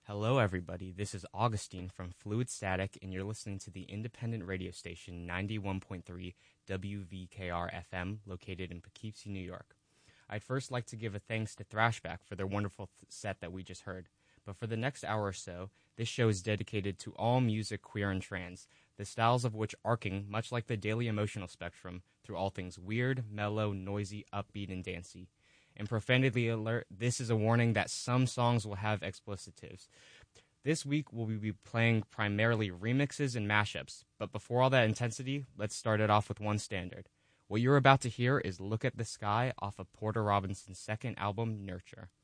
Hello, everybody. This is Augustine from Fluid Static, and you're listening to the independent radio station 91.3 WVKR FM, located in Poughkeepsie, New York. I'd first like to give a thanks to Thrashback for their wonderful set that we just heard. But for the next hour or so, this show is dedicated to all music, queer and trans, the styles of which arcing, much like the daily emotional spectrum, through all things weird, mellow, noisy, upbeat, and dancey. And profanity alert, this is a warning that some songs will have explicitives. This week we'll be playing primarily remixes and mashups, but before all that intensity, let's start it off with one standard. What you're about to hear is Look at the Sky off of Porter Robinson's second album, Nurture.